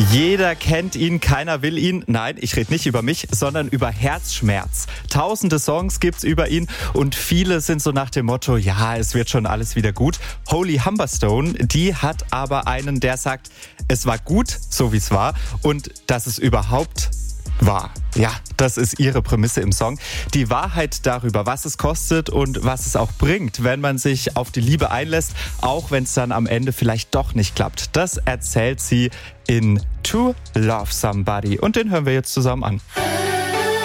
Jeder kennt ihn, keiner will ihn. Nein, ich rede nicht über mich, sondern über Herzschmerz. Tausende Songs gibt's über ihn und viele sind so nach dem Motto, ja, es wird schon alles wieder gut. Holly Humberstone, die hat aber einen, der sagt, es war gut, so wie es war und dass es überhaupt war. Ja, das ist ihre Prämisse im Song. Die Wahrheit darüber, was es kostet und was es auch bringt, wenn man sich auf die Liebe einlässt, auch wenn es dann am Ende vielleicht doch nicht klappt. Das erzählt sie in To Love Somebody und den hören wir jetzt zusammen an.